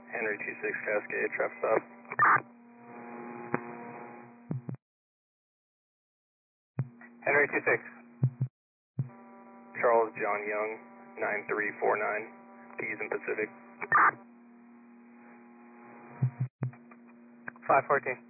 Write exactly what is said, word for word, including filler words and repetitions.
Henry two six Cascade, traffic stop. Henry two six. Charles John Young, nine three four nine, P's in Pacific. five fourteen.